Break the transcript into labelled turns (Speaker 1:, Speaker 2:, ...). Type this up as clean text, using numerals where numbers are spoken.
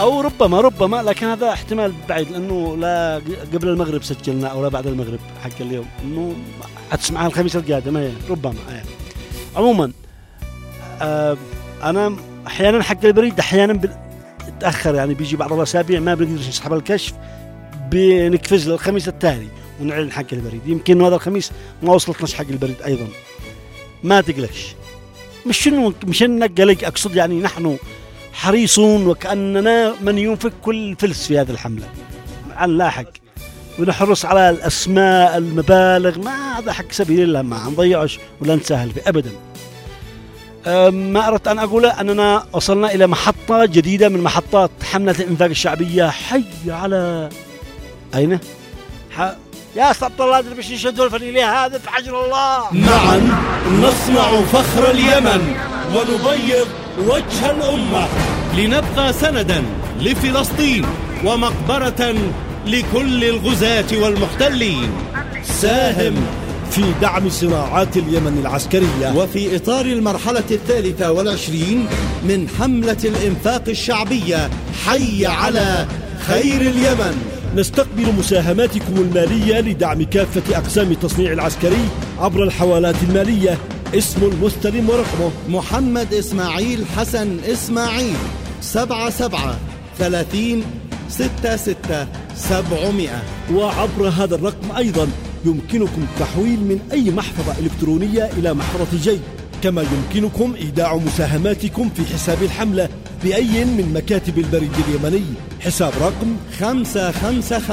Speaker 1: أو ربما لكن هذا احتمال بعيد، لأنه لا قبل المغرب سجلنا أو لا بعد المغرب حق اليوم، إنه هتسمعها الخميس القادم ربما. عموما أنا أحيانا حق البريد أحيانا تأخر، يعني بيجي بعض الأسابيع ما بنقدر نسحب الكشف، بنقفز للخميس التالي ونعلن حق البريد. يمكن هذا الخميس ما وصلتناش حق البريد أيضا، ما تقلقش. مش إنك قلق، أقصد يعني نحن حريصون وكأننا من ينفق كل فلس في هذه الحملة عن لاحق، ونحرص على الأسماء المبالغ، ما هذا حق سبيل الله، ما نضيعش ولا نسهل فيه أبدا. ما أردت أن أقول أننا وصلنا إلى محطة جديدة من محطات حملة الإنفاق الشعبية. حي على أين؟ يا سبط الله باش يشدوا الفنيلة هذا في حجر الله.
Speaker 2: معا نصنع فخر اليمن ونبيض وجه الأمة، لنبقى سندا لفلسطين ومقبرة لكل الغزاة والمحتلين.
Speaker 3: ساهم في دعم صناعات اليمن العسكرية،
Speaker 2: وفي إطار المرحلة 23 من حملة الإنفاق الشعبية حي على خير اليمن.
Speaker 3: نستقبل مساهماتكم المالية لدعم كافة أقسام التصنيع العسكري عبر الحوالات المالية. اسم المستلم ورقمه
Speaker 2: محمد إسماعيل حسن إسماعيل 773066
Speaker 3: وعبر هذا الرقم أيضا يمكنكم التحويل من أي محفظة إلكترونية إلى محفظة جي، كما يمكنكم إيداع مساهماتكم في حساب الحملة بأي من مكاتب البريد اليمني. حساب رقم
Speaker 2: 555